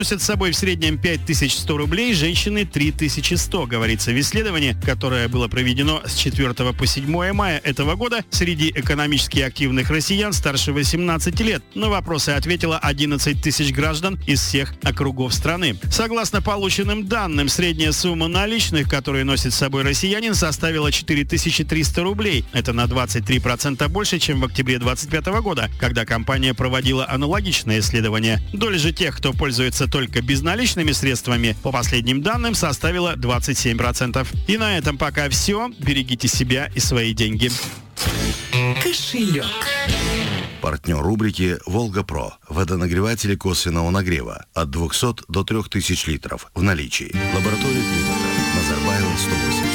Носят с собой в среднем 5100 рублей, женщины 3100, говорится в исследовании, которое было проведено с 4 по 7 мая этого года среди экономически активных россиян старше 18 лет. На вопросы ответило 11 тысяч граждан из всех округов страны. Согласно полученным данным, средняя сумма наличных, которые носит с собой россиянин, составила 4300 рублей. Это на 23% больше, чем в октябре 2025 года, когда компания проводила аналогичное исследование. Доля же тех, кто пользуется только безналичными средствами, по последним данным, составила 27%. И на этом пока все. Берегите себя и свои деньги. Кошелек. Партнер рубрики «Волга-Про». Водонагреватели косвенного нагрева от 200 до 3000 литров в наличии. Лаборатория климата. Назарбаева, 180.